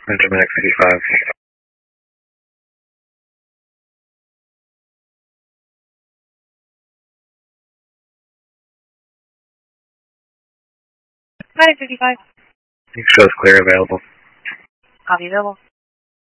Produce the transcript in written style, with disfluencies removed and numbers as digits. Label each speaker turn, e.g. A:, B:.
A: Intermax 85.
B: Medic 55.
A: Shows clear available.
B: Copy available.